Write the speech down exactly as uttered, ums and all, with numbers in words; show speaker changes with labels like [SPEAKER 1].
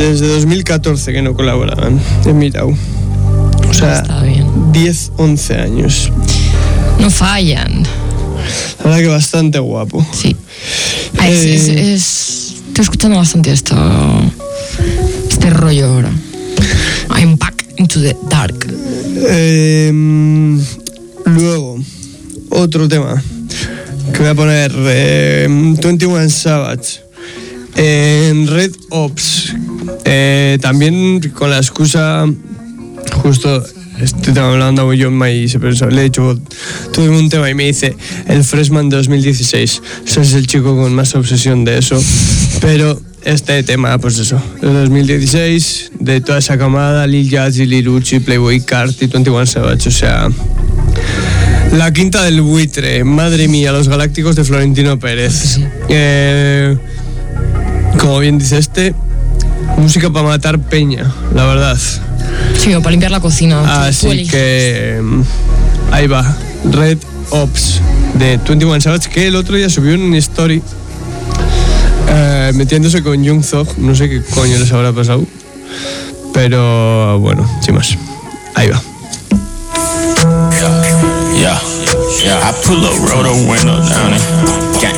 [SPEAKER 1] Desde dos mil catorce que no colaboraban. He mirado. O sea, diez, once años.
[SPEAKER 2] No fallan.
[SPEAKER 1] La verdad que bastante guapo.
[SPEAKER 2] Sí. Ay, eh, es, es, es, estoy escuchando bastante esto. Este rollo ahora. I'm back into the dark.
[SPEAKER 1] Eh, luego, otro tema que voy a poner. Eh, veintiuno Savage. En Red Ops. Eh, también con la excusa. Justo. Estoy hablando yo y se pensó, le he hecho tuve un tema y me dice el Freshman dos mil dieciséis. O sea, es el chico con más obsesión de eso. Pero este tema, pues eso, de dos mil dieciséis, de toda esa camada, Lil Yachty, Lil Uchi, Playboy Carti, veintiuno Savage, o sea, la quinta del buitre, madre mía, los galácticos de Florentino Pérez. Eh, como bien dice este, música para matar peña, la verdad.
[SPEAKER 2] Sí, o para limpiar la cocina.
[SPEAKER 1] Así que ahí va, Red Ops de veintiuno Savage, que el otro día subió una story eh, metiéndose con Young Thug. No sé qué coño les habrá pasado, pero bueno, sin más, ahí va.
[SPEAKER 3] Yeah, yeah, I pull up, roll the window down it.